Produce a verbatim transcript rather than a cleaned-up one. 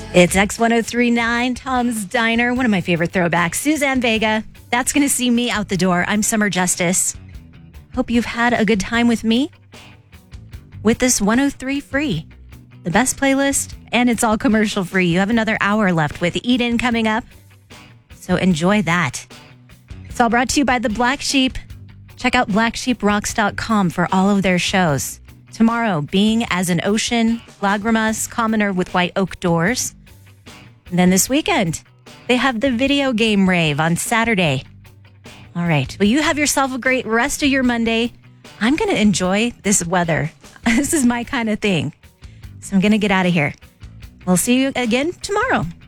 It's X ten thirty-nine, Tom's Diner, one of my favorite throwbacks. Suzanne Vega, that's going to see me out the door. I'm Summer Justice. Hope you've had a good time with me with this one oh three free. The best playlist, and it's all commercial free. You have another hour left with Eden coming up, so enjoy that. It's all brought to you by The Black Sheep. Check out black sheep rocks dot com for all of their shows. Tomorrow, Being as an Ocean, Lagrimas, Commoner with White Oak Doors. And then this weekend, they have the video game rave on Saturday. All right. Well, you have yourself a great rest of your Monday. I'm going to enjoy this weather. This is my kind of thing. So I'm going to get out of here. We'll see you again tomorrow.